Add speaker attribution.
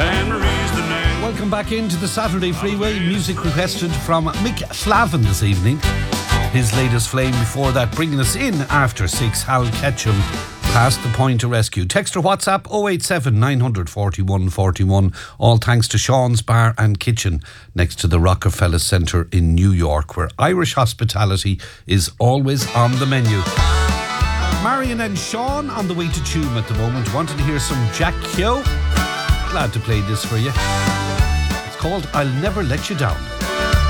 Speaker 1: Anne-Marie's the name.
Speaker 2: Welcome back into the Saturday Freeway. Music requested from Mick Flavin this evening. His latest flame before that, bringing us in after 6, Hal Ketchum, Past the Point of Rescue. Text or WhatsApp 087 941 41. All thanks to Sean's Bar and Kitchen next to the Rockefeller Centre in New York, where Irish hospitality is always on the menu. Marion and Sean on the way to Tuam at the moment. Wanted to hear some Jack Keogh? Glad to play this for you. It's called I'll Never Let You Down.